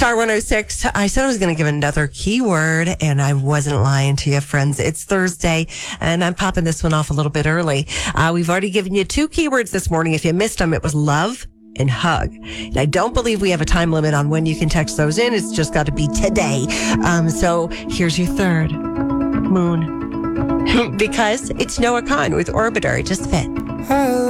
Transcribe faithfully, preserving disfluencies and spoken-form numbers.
Star one oh six. I said I was going to give another keyword, and I wasn't lying to you, friends. It's Thursday, and I'm popping this one off a little bit early. Uh, we've already given you two keywords this morning. If you missed them, it was love and hug. And I don't believe we have a time limit on when you can text those in. It's just got to be today. Um, so here's your third. Moon. Because it's Noah Khan with Orbiter. It just fit.